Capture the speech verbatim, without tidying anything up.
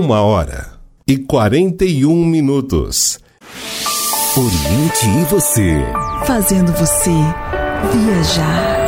Uma hora e quarenta e um minutos. Oriente e você. Fazendo você viajar.